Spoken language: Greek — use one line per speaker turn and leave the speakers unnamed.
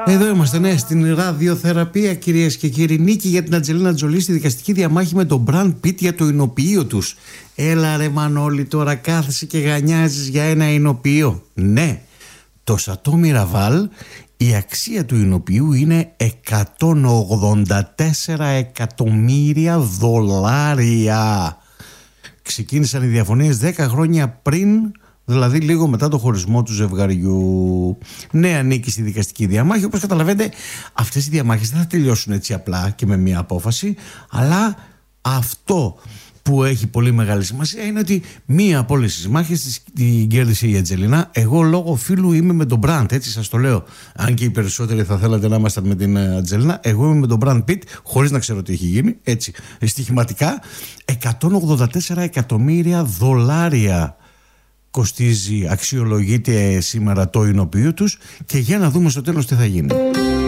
Εδώ είμαστε, ναι, στην ραδιοθεραπεία, κυρίες και κύριοι. Νίκη για την Αντζελίνα Τζολί στη δικαστική διαμάχη με τον Μπραντ Πιτ για το εινοποιείο τους. Έλα ρε Μανώλη, τώρα κάθεσαι και γανιάζεις για ένα εινοποιείο. Ναι, το Σατό Μιραβάλ, η αξία του εινοποιείου είναι 184 εκατομμύρια δολάρια. Ξεκίνησαν οι διαφωνίες 10 χρόνια πριν, δηλαδή λίγο μετά το χωρισμό του ζευγαριού. Νέα νίκη στη δικαστική διαμάχη. Όπως καταλαβαίνετε, αυτές οι διαμάχες δεν θα τελειώσουν έτσι απλά και με μία απόφαση, αλλά αυτό που έχει πολύ μεγάλη σημασία είναι ότι μία από όλες τις μάχες την κέρδισε η Αντζελίνα. Εγώ λόγω φίλου είμαι με τον Μπραντ, έτσι σας το λέω. Αν και οι περισσότεροι θα θέλατε να ήμασταν με την Αντζελίνα, εγώ είμαι με τον Μπραντ Πιτ, χωρίς να ξέρω τι έχει γίνει, έτσι, στοιχηματικά. 184 εκατομμύρια δολάρια κοστίζει, αξιολογείται σήμερα το εινοποιείο τους, και για να δούμε στο τέλος τι θα γίνει.